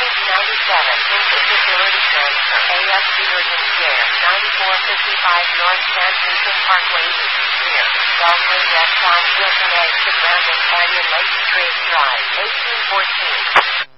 Facility Transfer, AFC Urgent Care, 9455 North San Jacinto Parkway, Rear, Beltway, West South Wilson Exit, Randall Canyon, Lake Trace Drive, 1814.